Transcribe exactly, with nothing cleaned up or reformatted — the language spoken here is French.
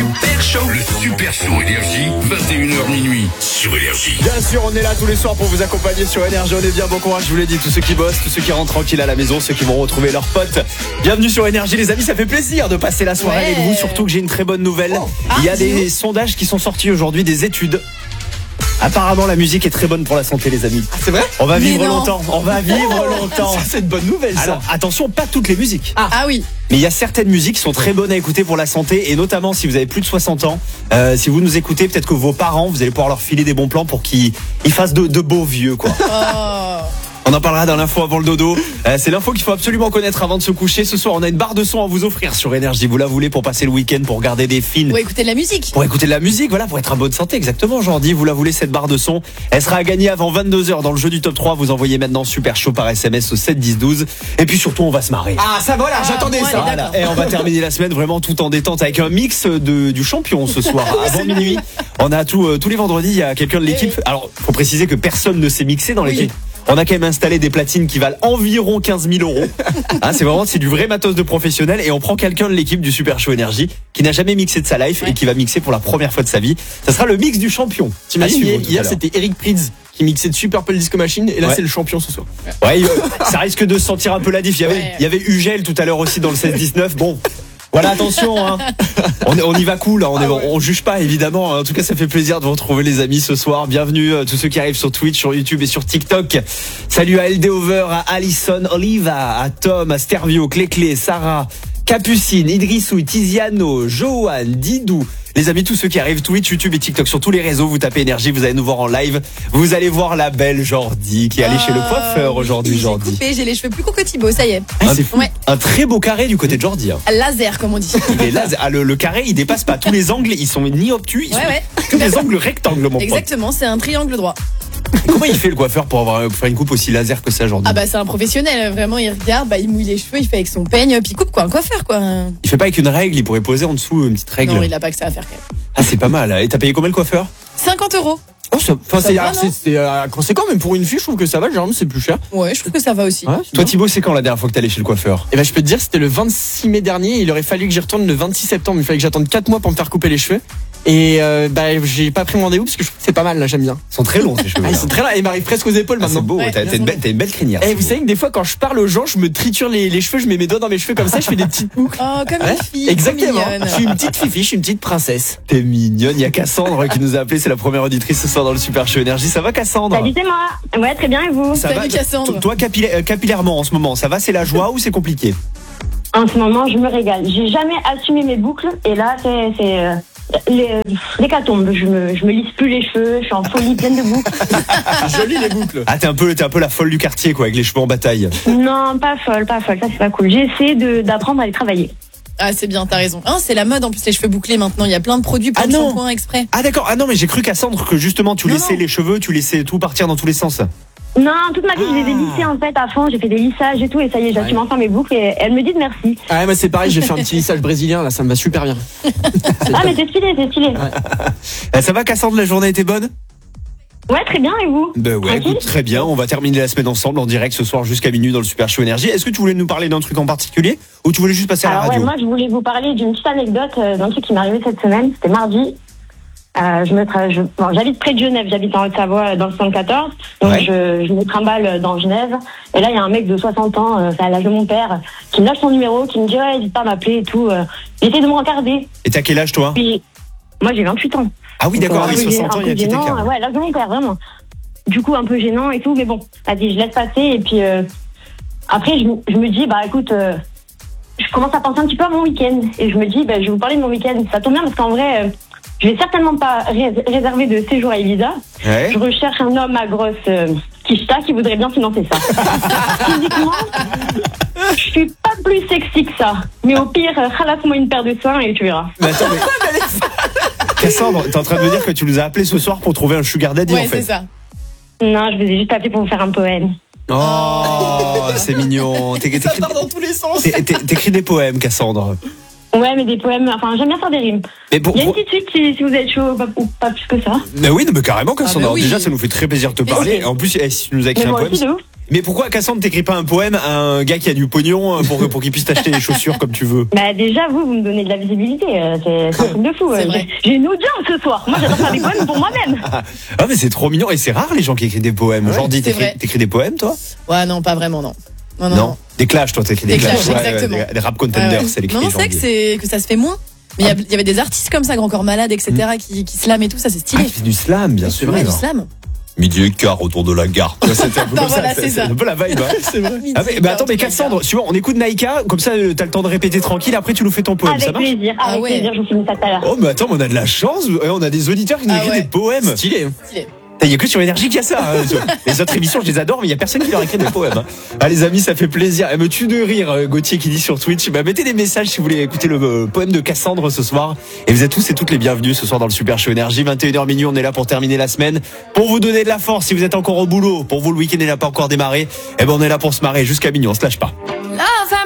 Super Show. Le Super Show Énergie, vingt et une heures minuit sur Énergie. Bien sûr, on est là tous les soirs pour vous accompagner sur Énergie. On est bien, bon courage, je vous l'ai dit, tous ceux qui bossent, tous ceux qui rentrent tranquilles à la maison, ceux qui vont retrouver leurs potes. Bienvenue sur Énergie les amis, ça fait plaisir de passer la soirée Ouais. avec vous, surtout que j'ai une très bonne nouvelle. Oh. Il y a Ah, des dis-nous. sondages qui sont sortis aujourd'hui, des études. Apparemment la musique est très bonne pour la santé les amis. C'est vrai? On va Mais vivre non. longtemps, on va vivre longtemps. Ça, c'est une bonne nouvelle, ça. Alors attention, pas toutes les musiques. Ah oui. Mais il y a certaines musiques qui sont très bonnes à écouter pour la santé, et notamment si vous avez plus de soixante ans, euh, si vous nous écoutez, peut-être que vos parents, vous allez pouvoir leur filer des bons plans pour qu'ils ils fassent de, de beaux vieux, quoi. Oh. On en parlera dans l'info avant le dodo. Euh, c'est l'info qu'il faut absolument connaître avant de se coucher. Ce soir, on a une barre de son à vous offrir sur Énergie. Vous la voulez pour passer le week-end, pour regarder des films, Pour écouter de la musique. pour écouter de la musique, voilà, pour être en bonne santé. Exactement, Jordi. Vous la voulez, cette barre de son. Elle sera à gagner avant vingt-deux heures dans le jeu du top trois. Vous envoyez maintenant Super Show par S M S au sept dix douze. Et puis surtout, on va se marrer. Ah, ça va là, j'attendais ouais, ça. d'accord. Et on va terminer la semaine vraiment tout en détente avec un mix de, du champion ce soir avant minuit. On a tout, euh, tous les vendredis, il y a quelqu'un de l'équipe. Alors, faut préciser que personne ne s'est mixé dans Oui. l'équipe. On a quand même installé des platines qui valent environ quinze mille euros. Hein, c'est vraiment c'est du vrai matos de professionnel, et on prend quelqu'un de l'équipe du Super Show Énergie qui n'a jamais mixé de sa life Ouais. et qui va mixer pour la première fois de sa vie. Ça sera le mix du champion. T'imagines, À suivre hier, tout à hier, l'heure. c'était Eric Prydz qui mixait de Super Purple Disco Machine, et là Ouais. c'est le champion ce soir. Ouais, euh, ça risque de se sentir un peu la diff. Il y avait, Ouais. il y avait Ugel tout à l'heure aussi dans le seize dix-neuf. Bon. Voilà, attention, hein. on, on y va cool, hein. on, est, Ah ouais. on juge pas évidemment. En tout cas, ça fait plaisir de vous retrouver les amis ce soir. Bienvenue euh, tous ceux qui arrivent sur Twitch, sur YouTube et sur TikTok. Salut à L D Over, à Alison, Oliva, à Tom, à Stervio, Cléclé, Sarah, Capucine, Idrissou, Tiziano, Johan, Didou. Les amis, tous ceux qui arrivent, Twitch, YouTube et TikTok, sur tous les réseaux, vous tapez Énergie, vous allez nous voir en live. Vous allez voir la belle Jordi qui est allée chez le coiffeur aujourd'hui, J'ai Jordi. coupé, j'ai les cheveux plus courts que Thibaut, ça y est. Ah, c'est fou. Ouais. Un très beau carré du côté de Jordi. Hein. Laser, comme on dit. Il est là, ah, le, le carré, il dépasse pas. Tous les angles, ils sont ni obtus, ils Ouais, sont ouais. que des angles rectangles, mon pote. Exactement, c'est un triangle droit. Comment il fait le coiffeur pour avoir pour faire une coupe aussi laser que ça, Jordi? Ah bah c'est un professionnel, vraiment il regarde, bah il mouille les cheveux, il fait avec son peigne, puis il coupe quoi, un coiffeur quoi. Il fait pas avec une règle, il pourrait poser en dessous une petite règle. Non, il a pas que ça à faire quand même. Ah, c'est pas mal. Et t'as payé combien le coiffeur? cinquante euros. Oh, ça, enfin, Ça c'est, va, ah, non c'est- C'est euh, conséquent, même pour une fille, je trouve que ça va, généralement c'est plus cher. Ouais, je trouve que ça va aussi. Ouais, Toi, Thibaut, c'est quand la dernière fois que t'es allé chez le coiffeur? Et ben je peux te dire, c'était le vingt-six mai dernier, il aurait fallu que j'y retourne le vingt-six septembre, il fallait que j'attende quatre mois pour me faire couper les cheveux. Et euh, bah j'ai pas pris mon rendez-vous parce que je trouve que c'est pas mal là, j'aime bien. Ils sont très longs, ces cheveux. Ah, ils sont très là, ils m'arrivent presque aux épaules Ah, c'est maintenant. beau, Ouais, t'as, t'as une belle, t'as une belle crinière. Eh, c'est vous beau. savez que des fois quand je parle aux gens, je me triture les, les cheveux, je mets mes doigts dans mes cheveux comme ça, je fais des petites boucles. Oh, comme Ouais, une fille. exactement. trop mignonne. Je suis une petite fifi, je suis une petite princesse. T'es mignonne. Il y a Cassandre qui nous a appelé, c'est la première auditrice ce soir dans le Super Show Énergie. Ça va, Cassandre? Salut, c'est moi. Ouais, très bien, et vous? Ça Salut, va? Cassandre. Toi, capilla- euh, capillairement en ce moment, ça va? C'est la joie ou c'est compliqué? En ce moment, je me régale. J'ai jamais assumé mes boucles, et là, c'est, c'est euh, les- l'hécatombe. Je me, je me lisse plus les cheveux, je suis en folie pleine de boucles. Joli les boucles. Ah, t'es un peu, t'es un peu la folle du quartier, quoi, avec les cheveux en bataille. Non, pas folle, pas folle, ça c'est pas cool. J'ai essayé de, d'apprendre à les travailler. Ah c'est bien, t'as raison. Hein, c'est la mode en plus les cheveux bouclés maintenant, il y a plein de produits, plein Ah de non. shampoings exprès. Ah d'accord, ah non mais j'ai cru Cassandre que justement tu Non, laissais non. les cheveux, tu laissais tout partir dans tous les sens. Non, toute ma vie, je les ai Ah. lissés en fait à fond, j'ai fait des lissages et tout, et ça y est, j'assume enfin mes boucles, et elle me dit de merci. Ah ouais, moi c'est pareil, j'ai fait un petit lissage brésilien là, ça me va super bien. Ah, mais c'est stylé, c'est stylé. Euh, ça va Cassandre, la journée était bonne? Ouais, très bien, et vous? Ben ouais, Tranquille. écoute, très bien, on va terminer la semaine ensemble en direct ce soir jusqu'à minuit dans le Super Show Énergie. Est-ce que tu voulais nous parler d'un truc en particulier ou tu voulais juste passer à la Alors ouais, radio? moi je voulais vous parler d'une petite anecdote euh, d'un truc qui m'est arrivé cette semaine. C'était mardi. Euh, je me tra- je- bon, j'habite près de Genève, j'habite en Haute-Savoie dans le soixante-quatorze. Donc Ouais. je, je me trimballe dans Genève. Et là il y a un mec de soixante ans, euh, c'est à l'âge de mon père, qui me lâche son numéro, qui me dit ouais, n'hésite pas à m'appeler et tout. Euh, il essaie de me regarder. Et t'as quel âge toi? Puis moi j'ai vingt-huit ans. Ah oui d'accord, Donc, oui, un peu gê- soixante ans, un il y a peu un petit gênant, écart. ouais, l'âge de mon père vraiment. Du coup un peu gênant et tout, mais bon, vas-y, je laisse passer et puis euh, après je, me- je me dis bah écoute, euh, je commence à penser un petit peu à mon week-end et je me dis bah je vais vous parler de mon week-end. Ça tombe bien parce qu'en vrai, euh, je vais certainement pas ré- réserver de séjour à Ibiza. Ouais. Je recherche un homme à grosse euh, quicheta qui voudrait bien financer ça. Physiquement, je suis pas plus sexy que ça, mais au pire, euh, ralasse-moi une paire de seins et tu verras. Mais attends, mais... Cassandre, t'es en train de me dire que tu nous as appelé ce soir pour trouver un sugar daddy Ouais, en fait. c'est ça. Non, je vous ai juste appelé pour vous faire un poème. Oh, c'est mignon. T'é- Ça t'écris- part dans tous les sens. t'é- t'é- T'écris des poèmes, Cassandre. Ouais, mais des poèmes, enfin, j'aime bien faire des rimes. Mais pour, Il y a une pour- petite suite si, si vous êtes chaud, pas, ou pas plus que ça. Mais oui, non, mais carrément, Cassandre. Ah bah oui. Déjà, ça nous fait très plaisir de te parler. Mais- En plus, eh, si tu nous as écrit Mais un moi poème. aussi, de ouf. Mais pourquoi, Cassandre, t'écris pas un poème à un gars qui a du pognon euh, pour, pour qu'il puisse t'acheter les chaussures comme tu veux? Bah, déjà, vous, vous me donnez de la visibilité. euh, C'est c'est un truc de fou. C'est euh, vrai. J'ai j'ai une audience ce soir. Moi, j'adore faire des poèmes pour moi-même. Ah, mais c'est trop mignon. Et c'est rare, les gens qui écrivent des poèmes. Aujourd'hui, c'est t'écris vrai. t'écris des poèmes, toi? Ouais, non, pas vraiment, non. Non, non. non. Des clashs, toi, t'écris des, Des clashs, Ouais, exactement. ouais, des, des rap contenders, Ouais, ouais. c'est l'écrit. Non, non, c'est vrai que, c'est- que ça se fait moins. Mais il y a- il y avait des artistes comme ça, Grand Corps Malade, et cetera, qui, qui slam et tout, ça c'est Ah, stylé. tu fais du slam, bien sûr. Ouais, du slam. Midi et quart autour de la gare. Ouais, c'était un peu Non, comme voilà, ça. c'est ça. un peu la vibe. Hein. C'est vrai. Ah, mais, mais attends, mais Cassandre, suivant, on écoute Naïka, comme ça, euh, t'as le temps de répéter tranquille. Après, tu nous fais ton poème. Avec Ça marche? plaisir, Ah avec ouais. plaisir, je vous finis ça tout à l'heure. Oh, mais attends, mais on a de la chance. Ouais, On a des auditeurs qui nous Ah écrivent ouais. des poèmes. Stylé. Stylé. Il y a que sur Énergie qu'il y a ça. Hein. Les autres émissions, je les adore, mais il y a personne qui leur écrit des poèmes. Hein. Ah, les amis, ça fait plaisir. Elle me tue de rire, euh, Gauthier qui dit sur Twitch. Bah, mettez des messages si vous voulez écouter le euh, poème de Cassandre ce soir. Et vous êtes tous et toutes les bienvenus ce soir dans le Super Show Énergie. vingt et une heures minuit, on est là pour terminer la semaine. Pour vous donner de la force si vous êtes encore au boulot. Pour vous, le week-end n'est pas encore démarré. Eh ben, on est là pour se marrer jusqu'à minuit. On se lâche pas.